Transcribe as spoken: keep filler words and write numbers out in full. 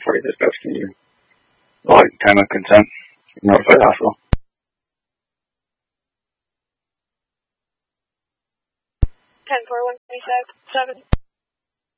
before you discuss, can you log time of consent? Notify the hospital. ten four one twenty-seven.